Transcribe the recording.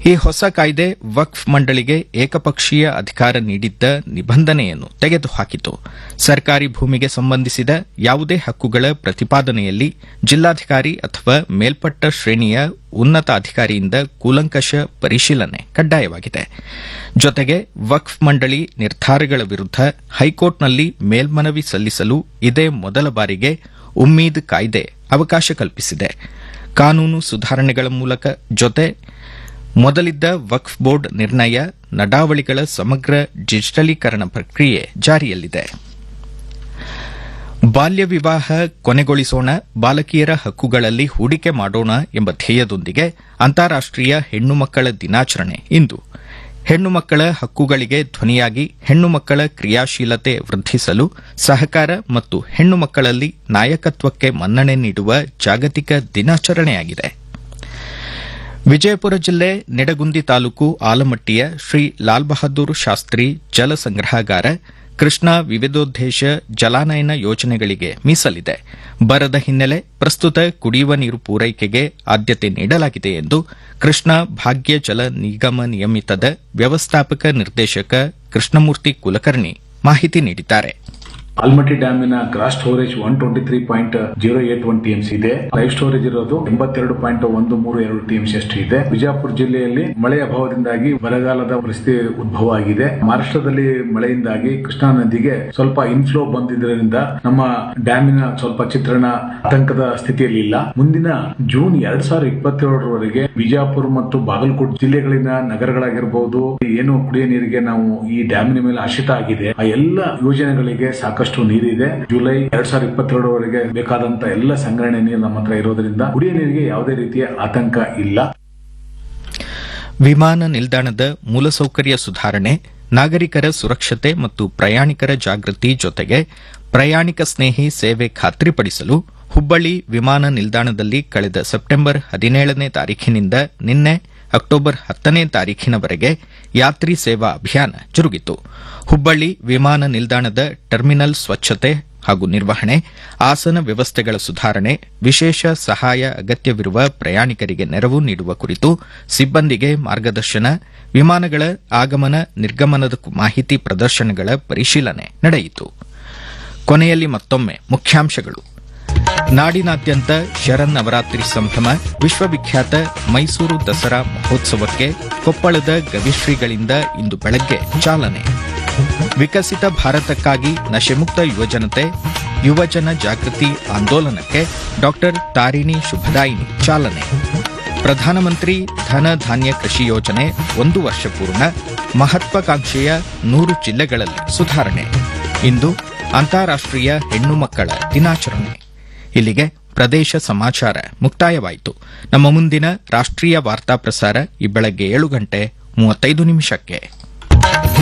ಈ ಹೊಸ ಕಾಯ್ದೆ ವಕ್ಫ್ ಮಂಡಳಿಗೆ ಏಕಪಕ್ಷೀಯ ಅಧಿಕಾರ ನೀಡಿದ್ದ ನಿಬಂಧನೆಯನ್ನು ತೆಗೆದುಹಾಕಿತು. ಸರ್ಕಾರಿ ಭೂಮಿಗೆ ಸಂಬಂಧಿಸಿದ ಯಾವುದೇ ಹಕ್ಕುಗಳ ಪ್ರತಿಪಾದನೆಯಲ್ಲಿ ಜಿಲ್ಲಾಧಿಕಾರಿ ಅಥವಾ ಮೇಲ್ಪಟ್ಟ ಶ್ರೇಣಿಯ ಉನ್ನತ ಅಧಿಕಾರಿಯಿಂದ ಕೂಲಂಕಷ ಪರಿಶೀಲನೆ ಕಡ್ಡಾಯವಾಗಿದೆ. ಜೊತೆಗೆ ವಕ್ಫ್ ಮಂಡಳಿ ನಿರ್ಧಾರಗಳ ವಿರುದ್ಧ ಹೈಕೋರ್ಟ್ನಲ್ಲಿ ಮೇಲ್ಮನವಿ ಸಲ್ಲಿಸಲು ಇದೇ ಮೊದಲ ಬಾರಿಗೆ ಉಮ್ಮೀದ್ ಕಾಯ್ದೆ ಅವಕಾಶ ಕಲ್ಪಿಸಿದೆ. ಕಾನೂನು ಸುಧಾರಣೆಗಳ ಮೂಲಕ ಜೊತೆ ಮೊದಲಿದ್ದ ವಕ್ಫ್ ಬೋರ್ಡ್ ನಿರ್ಣಯ ನಡಾವಳಿಗಳ ಸಮಗ್ರ ಡಿಜಿಟಲೀಕರಣ ಪ್ರಕ್ರಿಯೆ ಜಾರಿಯಲ್ಲಿದೆ. ಬಾಲ್ಯ ವಿವಾಹ ಕೊನೆಗೊಳಿಸೋಣ, ಬಾಲಕಿಯರ ಹಕ್ಕುಗಳಲ್ಲಿ ಹೂಡಿಕೆ ಮಾಡೋಣ ಎಂಬ ಧ್ಯೇಯದೊಂದಿಗೆ ಅಂತಾರಾಷ್ಟೀಯ ಹೆಣ್ಣು ಮಕ್ಕಳ ದಿನಾಚರಣೆ ಇಂದು. ಹೆಣ್ಣು ಮಕ್ಕಳ ಹಕ್ಕುಗಳಿಗೆ ಧ್ವನಿಯಾಗಿ ಹೆಣ್ಣು ಮಕ್ಕಳ ಕ್ರಿಯಾಶೀಲತೆ ವೃದ್ಧಿಸಲು ಸಹಕಾರ ಮತ್ತು ಹೆಣ್ಣು ಮಕ್ಕಳಲ್ಲಿ ನಾಯಕತ್ವಕ್ಕೆ ಮನ್ನಣೆ ನೀಡುವ ಜಾಗತಿಕ ದಿನಾಚರಣೆಯಾಗಿದೆ. ವಿಜಯಪುರ ಜಿಲ್ಲೆ ನಿಡಗುಂದಿ ತಾಲೂಕು ಆಲಮಟ್ಟಿಯ ಶ್ರೀ ಲಾಲ್ ಬಹದ್ದೂರ್ ಶಾಸ್ತ್ರಿ ಜಲ ಸಂಗ್ರಹಾಗಾರ ಕೃಷ್ಣಾ ವಿವಿಧೋದ್ದೇಶ ಜಲಾನಯನ ಯೋಜನೆಗಳಿಗೆ ಮೀಸಲಿದೆ. ಬರದ ಹಿನ್ನೆಲೆ ಪ್ರಸ್ತುತ ಕುಡಿಯುವ ನೀರು ಪೂರೈಕೆಗೆ ಆದ್ಯತೆ ನೀಡಲಾಗಿದೆ ಎಂದು ಕೃಷ್ಣಾ ಭಾಗ್ಯ ಜಲ ನಿಗಮ ನಿಯಮಿತದ ವ್ಯವಸ್ಥಾಪಕ ನಿರ್ದೇಶಕ ಕೃಷ್ಣಮೂರ್ತಿ ಕುಲಕರ್ಣಿ ಮಾಹಿತಿ ನೀಡಿದ್ದಾರೆ. ಆಲ್ಮಟ್ಟಿ ಡ್ಯಾಮಿನ ಗ್ರಾಸ್ ಸ್ಟೋರೇಜ್ 123.081 ಟಿಎಂಸಿ ಇದೆ. ಲೈವ್ ಸ್ಟೋರೇಜ್ ಇರೋದು 82.132 ಟಿಎಂಸಿ ಅಷ್ಟು ಇದೆ. ವಿಜಯಪುರ ಜಿಲ್ಲೆಯಲ್ಲಿ ಮಳೆ ಅಭಾವದಿಂದಾಗಿ ಬರಗಾಲದ ಪರಿಸ್ಥಿತಿ ಉದ್ಭವ ಆಗಿದೆ. ಮಹಾರಾಷ್ಟ್ರದಲ್ಲಿ ಮಳೆಯಿಂದಾಗಿ ಕೃಷ್ಣಾ ನದಿಗೆ ಸ್ವಲ್ಪ ಇನ್ಫ್ಲೋ ಬಂದಿದ್ದರಿಂದ ನಮ್ಮ ಡ್ಯಾಮಿನ ಸ್ವಲ್ಪ ಚಿತ್ರಣ ಆತಂಕದ ಸ್ಥಿತಿಯಲ್ಲಿ ಇಲ್ಲ. ಮುಂದಿನ ಜೂನ್ 2027ರವರೆಗೆ ವಿಜಯಪುರ ಮತ್ತು ಬಾಗಲಕೋಟೆ ಜಿಲ್ಲೆಗಳಿನ ನಗರಗಳಾಗಿರಬಹುದು ಏನು ಕುಡಿಯ ನೀರಿಗೆ ನಾವು ಈ ಡ್ಯಾಮಿನ ಮೇಲೆ ಆಶ್ರಿತ ಆಗಿದೆ ಆ ಎಲ್ಲ ಯೋಜನೆಗಳಿಗೆ ಸಾಕಷ್ಟು ನೀರಿದೆ. ಜುಲೈ 2022ರವರೆಗೆ ಬೇಕಾದಂತ ಎಲ್ಲ ಸಂಗ್ರಹಣೆ ನೀರು ನಮ್ಮ ಹತ್ರ ಇರೋದ್ರಿಂದ ಕುಡಿಯ ನೀರಿಗೆ ಯಾವುದೇ ರೀತಿಯ ಆತಂಕ ಇಲ್ಲ. ವಿಮಾನ ನಿಲ್ದಾಣದ ಮೂಲಸೌಕರ್ಯ ಸುಧಾರಣೆ, ನಾಗರಿಕರ ಸುರಕ್ಷತೆ ಮತ್ತು ಪ್ರಯಾಣಿಕರ ಜಾಗೃತಿ ಜೊತೆಗೆ ಪ್ರಯಾಣಿಕ ಸ್ನೇಹಿ ಸೇವೆ ಖಾತ್ರಿಪಡಿಸಲು ಹುಬ್ಬಳ್ಳಿ ವಿಮಾನ ನಿಲ್ದಾಣದಲ್ಲಿ ಕಳೆದ ಸೆಪ್ಟೆಂಬರ್ 17ನೇ ತಾರೀಖಿನಿಂದ ನಿನ್ನೆ ಅಕ್ಟೋಬರ್ 10ನೇ ತಾರೀಖಿನವರೆಗೆ ಯಾತ್ರಿ ಸೇವಾ ಅಭಿಯಾನ ಜರುಗಿತು. ಹುಬ್ಬಳ್ಳಿ ವಿಮಾನ ನಿಲ್ದಾಣದ ಟರ್ಮಿನಲ್ ಸ್ವಚ್ಛತೆ ಹಾಗೂ ನಿರ್ವಹಣೆ, ಆಸನ ವ್ಯವಸ್ಥೆಗಳ ಸುಧಾರಣೆ, ವಿಶೇಷ ಸಹಾಯ ಅಗತ್ಯವಿರುವ ಪ್ರಯಾಣಿಕರಿಗೆ ನೆರವು ನೀಡುವ ಕುರಿತು ಸಿಬ್ಬಂದಿಗೆ ಮಾರ್ಗದರ್ಶನ, ವಿಮಾನಗಳ ಆಗಮನ ನಿರ್ಗಮನದ ಮಾಹಿತಿ ಪ್ರದರ್ಶನಗಳ ಪರಿಶೀಲನೆ ನಡೆಯಿತು. ಕೊನೆಯಲ್ಲಿ ಮತ್ತೊಮ್ಮೆ ಮುಖ್ಯಾಂಶಗಳು. ನಾಡಿನಾದ್ಯಂತ ಶರನ್ನವರಾತ್ರಿ ಸಂಭ್ರಮ, ವಿಶ್ವವಿಖ್ಯಾತ ಮೈಸೂರು ದಸರಾ ಮಹೋತ್ಸವಕ್ಕೆ ಕೊಪ್ಪಳದ ಗವಿಶ್ರೀಗಳಿಂದ ಇಂದು ಬೆಳಗ್ಗೆ ಚಾಲನೆ. ವಿಕಸಿತ ಭಾರತಕ್ಕಾಗಿ ನಶೆಮುಕ್ತ ಯುವಜನತೆ, ಯುವಜನ ಜಾಗೃತಿ ಆಂದೋಲನಕ್ಕೆ ಡಾ ತಾರಿಣಿ ಶುಭದಾಯಿನಿ ಚಾಲನೆ. ಪ್ರಧಾನಮಂತ್ರಿ ಧನ ಧಾನ್ಯ ಕೃಷಿ ಯೋಜನೆ 1 ವರ್ಷ ಪೂರ್ಣ, ಮಹತ್ವಾಕಾಂಕ್ಷೆಯ 100 ಜಿಲ್ಲೆಗಳಲ್ಲಿ ಸುಧಾರಣೆ. ಇಂದು ಅಂತಾರಾಷ್ಟೀಯ ಹೆಣ್ಣು ಮಕ್ಕಳ ದಿನಾಚರಣೆ. ಇಲ್ಲಿಗೆ ಪ್ರದೇಶ ಸಮಾಚಾರ ಮುಕ್ತಾಯವಾಯಿತು. ನಮ್ಮ ಮುಂದಿನ ರಾಷ್ಟ್ರೀಯ ವಾರ್ತಾ ಪ್ರಸಾರ ಈ ಬೆಳಗ್ಗೆ 7:35 ನಿಮಿಷಕ್ಕೆ.